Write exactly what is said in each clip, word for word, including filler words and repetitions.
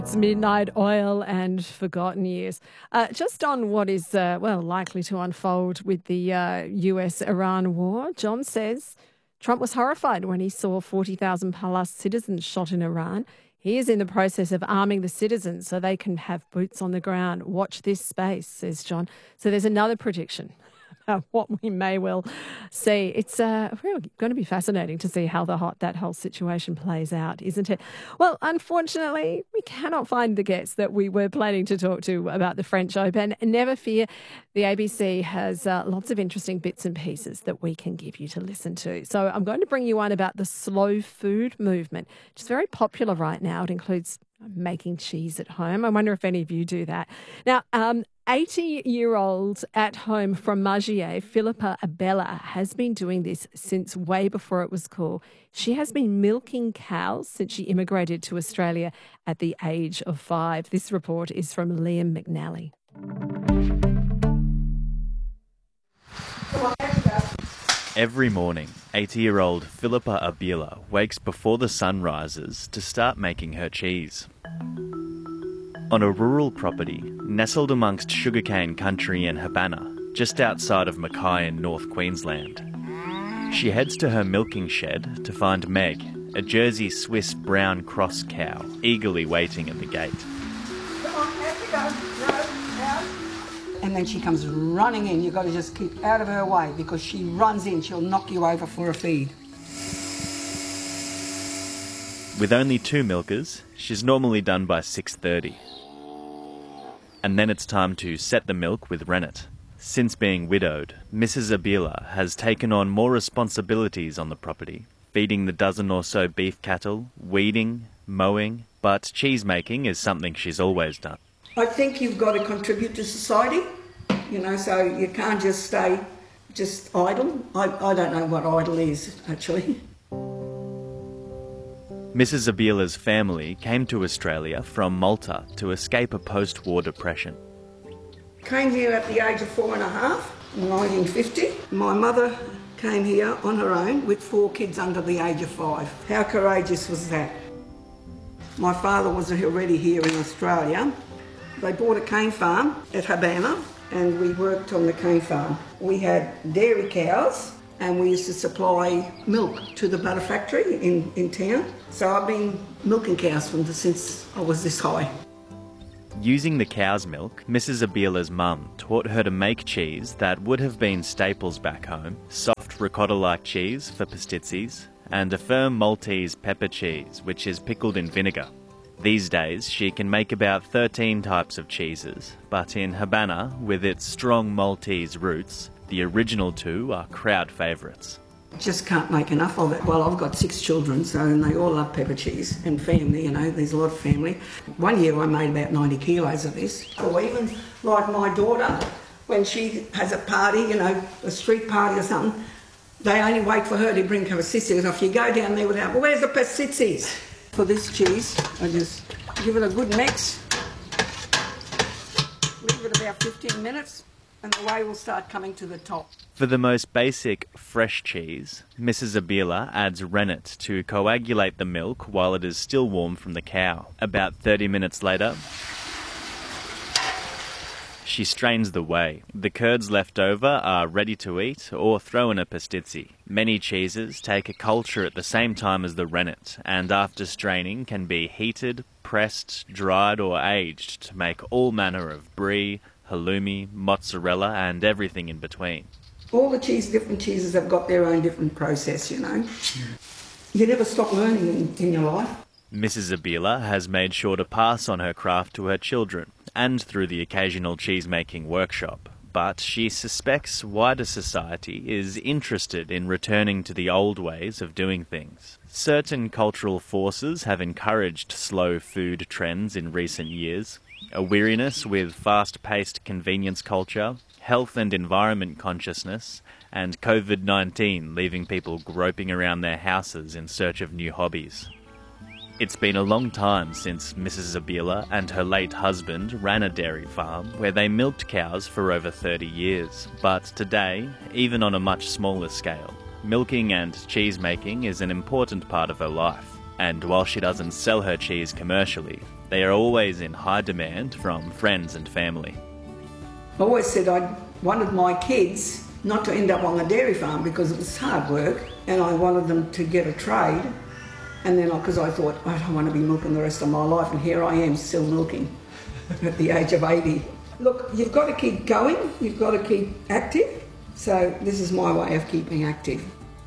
It's Midnight Oil and Forgotten Years. Uh, just on what is, uh, well, likely to unfold with the uh, U S Iran war, John says Trump was horrified when he saw forty thousand plus citizens shot in Iran. He is in the process of arming the citizens so they can have boots on the ground. Watch this space, says John. So there's another prediction about what we may well see. It's uh, really going to be fascinating to see how the hot, that whole situation plays out, isn't it? Well, unfortunately, we cannot find the guests that we were planning to talk to about the French Open. Never fear, the A B C has uh, lots of interesting bits and pieces that we can give you to listen to. So I'm going to bring you one about the slow food movement, which is very popular right now. It includes making cheese at home. I wonder if any of you do that. Now, um, eighty-year-old at-home fromagier Philippa Abella has been doing this since way before it was cool. She has been milking cows since she immigrated to Australia at the age of five. This report is from Liam McNally. Every morning, eighty-year-old Philippa Abella wakes before the sun rises to start making her cheese. On a rural property, nestled amongst sugarcane country and Habana, just outside of Mackay in North Queensland. She heads to her milking shed to find Meg, a Jersey Swiss brown cross cow, eagerly waiting at the gate. Come on, have to go. No, out. And then she comes running in. You've got to just keep out of her way because she runs in. She'll knock you over for a feed. With only two milkers, she's normally done by six thirty. And then it's time to set the milk with rennet. Since being widowed, Missus Abella has taken on more responsibilities on the property, feeding the dozen or so beef cattle, weeding, mowing, but cheese making is something she's always done. I think you've got to contribute to society, you know, so you can't just stay just idle. I, I don't know what idle is, actually. Missus Abella's family came to Australia from Malta to escape a post-war depression. Came here at the age of four and a half in nineteen fifty. My mother came here on her own with four kids under the age of five. How courageous was that? My father was already here in Australia. They bought a cane farm at Habana and we worked on the cane farm. We had dairy cows and we used to supply milk to the butter factory in, in town. So I've been milking cows from the, since I was this high. Using the cow's milk, Missus Abella's mum taught her to make cheese that would have been staples back home, soft ricotta-like cheese for pastizzis, and a firm Maltese pepper cheese, which is pickled in vinegar. These days, she can make about thirteen types of cheeses, but in Habana, with its strong Maltese roots, the original two are crowd favourites. Just can't make enough of it. Well, I've got six children, so and they all love pepper cheese and family, you know, there's a lot of family. One year I made about ninety kilos of this. Or even like my daughter, when she has a party, you know, a street party or something, they only wait for her to bring her pastizzis. If you go down there without, well, where's the pastizzis? For this cheese, I just give it a good mix. Leave it about fifteen minutes. And the whey will start coming to the top. For the most basic fresh cheese, Missus Abella adds rennet to coagulate the milk while it is still warm from the cow. About thirty minutes later, she strains the whey. The curds left over are ready to eat or throw in a pastizzi. Many cheeses take a culture at the same time as the rennet, and after straining can be heated, pressed, dried or aged to make all manner of brie, halloumi, mozzarella and everything in between. All the cheese, different cheeses have got their own different process, you know. You never stop learning in, in your life. Missus Abella has made sure to pass on her craft to her children and through the occasional cheese-making workshop. But she suspects wider society is interested in returning to the old ways of doing things. Certain cultural forces have encouraged slow food trends in recent years. A weariness with fast-paced convenience culture, health and environment consciousness, and COVID nineteen leaving people groping around their houses in search of new hobbies. It's been a long time since Missus Abella and her late husband ran a dairy farm where they milked cows for over thirty years. But today, even on a much smaller scale, milking and cheese making is an important part of her life. And while she doesn't sell her cheese commercially, They are always in high demand from friends and family. I always said I wanted my kids not to end up on the dairy farm because it was hard work, and I wanted them to get a trade. And then, because I thought, I don't want to be milking the rest of my life, and here I am still milking at the age of eighty. Look, you've got to keep going, you've got to keep active, so this is my way of keeping active.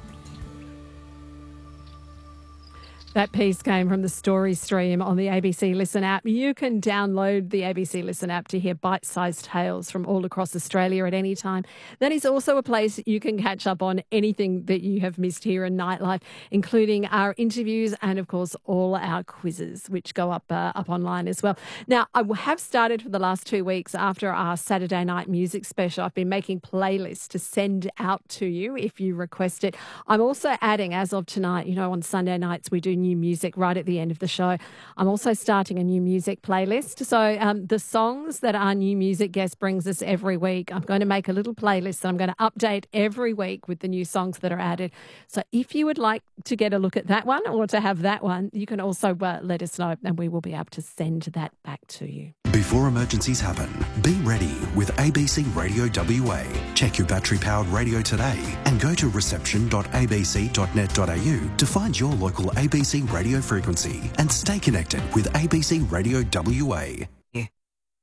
That piece came from the story stream on the A B C Listen app. You can download the A B C Listen app to hear bite-sized tales from all across Australia at any time. That is also a place you can catch up on anything that you have missed here in Nightlife, including our interviews and, of course, all our quizzes, which go up uh, up online as well. Now, I have started for the last two weeks after our Saturday night music special. I've been making playlists to send out to you if you request it. I'm also adding, as of tonight, you know, on Sunday nights we do new music right at the end of the show. I'm also starting a new music playlist. So um, the songs that our new music guest brings us every week, I'm going to make a little playlist that I'm going to update every week with the new songs that are added. So if you would like to get a look at that one or to have that one, you can also uh, let us know and we will be able to send that back to you. Before emergencies happen, be ready with A B C Radio W A. Check your battery-powered radio today and go to reception dot a b c dot net dot a u to find your local A B C radio frequency and stay connected with A B C Radio W A.